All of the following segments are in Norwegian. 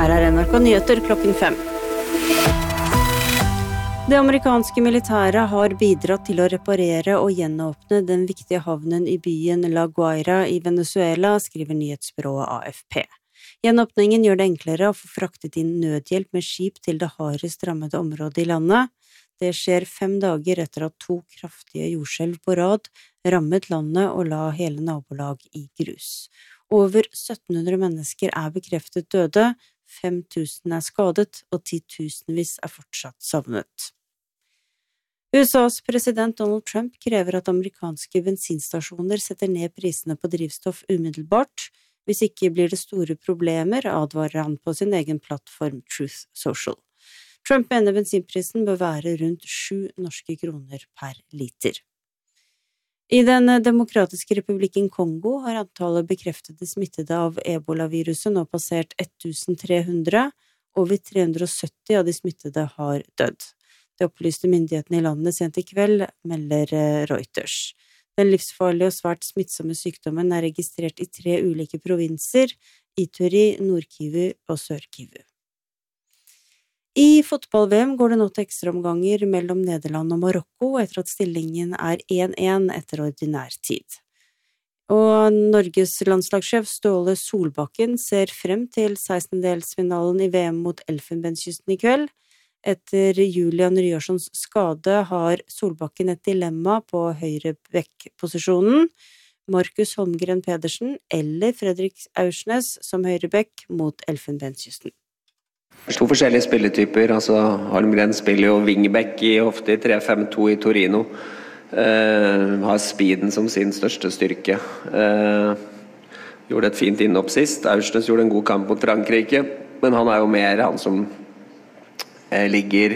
Her NRK Nyheter klokken 5. Det amerikanske militæret har bidratt til å reparere og gjenåpne den viktige havnen i byen La Guaira i Venezuela, skriver nyhetsbyrået AFP. Gjenåpningen gjør det enklere å få fraktet inn nødhjelp med skip til det hardest rammede området i landet. Det skjer 5 dager etter at 2 kraftige jordskjelv på rad rammet landet og la hele nabolag i grus. Over 1700 mennesker er bekreftet døde, 5000 er skadet og 10 000-vis er fortsatt savnet. USAs president Donald Trump krever at amerikanske bensinstasjoner setter ned prisene på drivstoff umiddelbart. Hvis ikke blir det store problemer, advarer han på sin egen plattform Truth Social. Trump mener bensinprisen bør være rundt 7 norske kroner per liter. I den demokratiske republikken Kongo har antallet bekreftede smittede av Ebola-viruset nå passert 1300, over 370 av de smittede har dødd. Det opplyste myndighetene i landet sent i kveld, melder Reuters. Den livsfarlige og svært smittsomme sykdommen er registrert i 3 ulike provinser, Ituri, Nord-Kivu og Sør-Kivu. I fotball-VM går det nå til ekstraomganger mellom Nederland og Marokko etter at stillingen er 1-1 etter ordinær tid. Og Norges landslagssjef Ståle Solbakken ser frem til 16-delsfinalen i VM mot Elfenbenskysten i kveld. Etter Julian Ryerssons skade har Solbakken et dilemma på høyre bekk-posisjonen. Markus Holmgren Pedersen eller Fredrik Aursnes som høyre bekk mot Elfenbenskysten. 2 forskjellige spilletyper, altså Holmgren spiller jo wingback ofte i 3-5-2 i Torino. Har speeden som sin største styrke. Gjorde et fint innhopp sist. Aursnes gjorde en god kamp mot Frankrike, men han er jo mer han som ligger,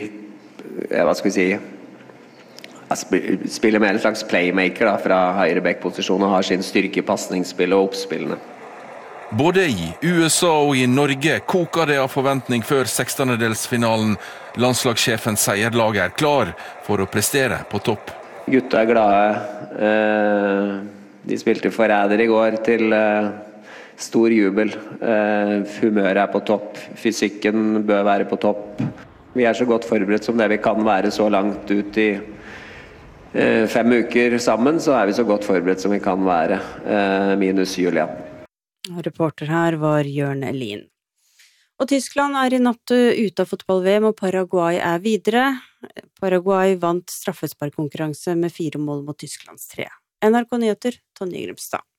spiller mer en slags playmaker da, fra høyreback-posisjon og har sin styrke i passningsspillet og oppspillene. Både i USA og i Norge koker det av forventning før 16-delsfinalen. Landslagssjefen sier laget er klar for å prestere på topp. Gutta er glade. De spilte forræder i går til stor jubel. Humøret er på topp. Fysikken bør være på topp. Vi er så godt forberedt som det vi kan være så langt ut i 5 uker sammen, så er vi så godt forberedt som vi kan være, minus Julian. Reporter her var Jørn Elin. Og Tyskland er i natt ute av fotball-VM, og Paraguay er videre. Paraguay vant straffesparkkonkurranse med 4 mål mot Tysklands 3. NRK Nyheter, Tonje Grimstad.